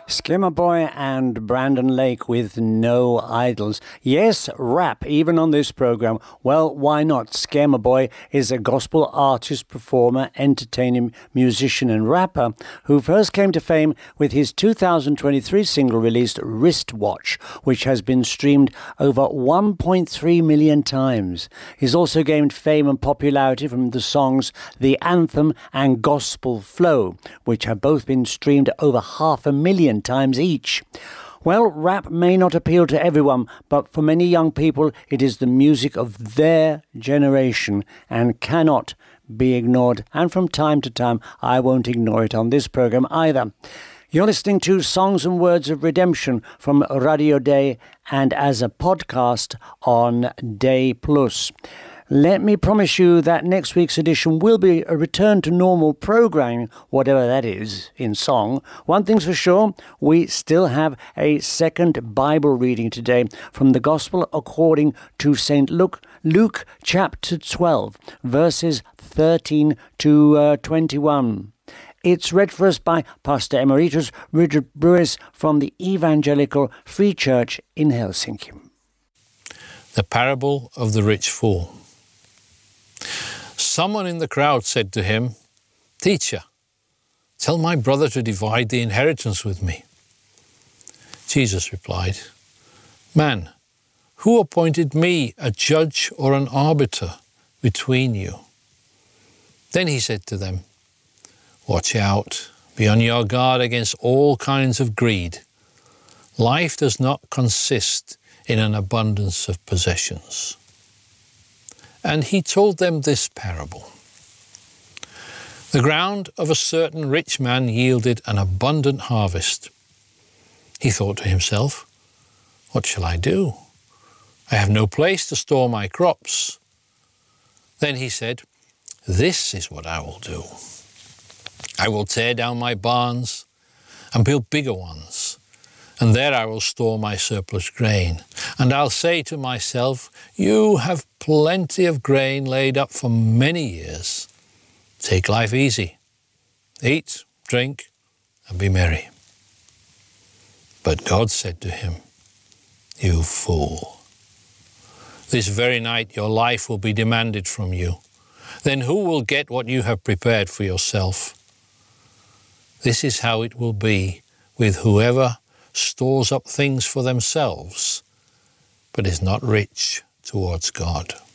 Skimmer Boy and Brandon Lake with No Idols. Yes, rap, even on this program. Well, why not? Skimmer Boy is a gospel artist, performer, entertaining musician and rapper who first came to fame with his 2023 single released Wristwatch, which has been streamed over 1.3 million times. He's also gained fame and popularity from the songs The Anthem and Gospel Flow, which have both been streamed over 500,000 times each. Well, rap may not appeal to everyone, but for many young people, it is the music of their generation and cannot be ignored. And from time to time, I won't ignore it on this program either. You're listening to Songs and Words of Redemption from Radio Day and as a podcast on Day Plus. Let me promise you that next week's edition will be a return to normal programming, whatever that is, in song. One thing's for sure, we still have a second Bible reading today from the Gospel according to St. Luke chapter 12, verses 13 to 21. It's read for us by Pastor Emeritus Richard Brewis from the Evangelical Free Church in Helsinki. The parable of the rich fool. Someone in the crowd said to him, "Teacher, tell my brother to divide the inheritance with me." Jesus replied, "Man, who appointed me a judge or an arbiter between you?" Then he said to them, "Watch out, be on your guard against all kinds of greed. Life does not consist in an abundance of possessions." And he told them this parable. The ground of a certain rich man yielded an abundant harvest. He thought to himself, "What shall I do? I have no place to store my crops." Then he said, "This is what I will do. I will tear down my barns and build bigger ones, and there I will store my surplus grain. And I'll say to myself, you have plenty of grain laid up for many years. Take life easy. Eat, drink, and be merry." But God said to him, "You fool. This very night your life will be demanded from you. Then who will get what you have prepared for yourself? This is how it will be with whoever stores up things for themselves, but is not rich towards God."